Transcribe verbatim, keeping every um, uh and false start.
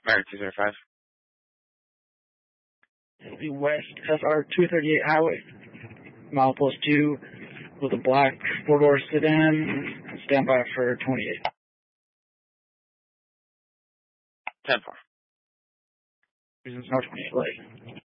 American two zero five. It'll be West S R two thirty-eight Highway. Mile plus two with a black four-door sedan. Stand by for twenty-eight. ten four. Reasons North twenty-eight late.